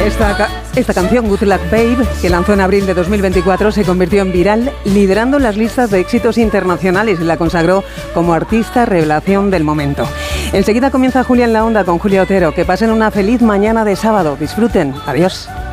Esta canción, Good Luck Babe, que lanzó en abril de 2024, se convirtió en viral, liderando las listas de éxitos internacionales y la consagró como artista revelación del momento. Enseguida comienza Julia en la Onda con Julia Otero. Que pasen una feliz mañana de sábado. Disfruten. Adiós.